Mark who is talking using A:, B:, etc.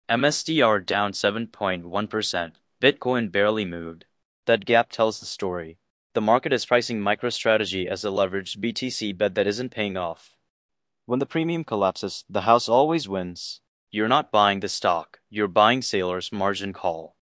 A: MSTR down 7.1%. Bitcoin barely moved. That gap tells the story. The market is pricing MicroStrategy as a leveraged BTC bet that isn't paying off. When the premium collapses, the house always wins. You're not buying the stock, you're buying Sailor's margin call.